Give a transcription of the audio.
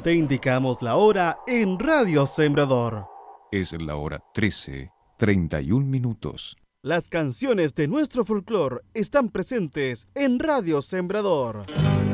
Te indicamos la hora en Radio Sembrador. Es la hora 13:31. Las canciones de nuestro folclore están presentes en Radio Sembrador.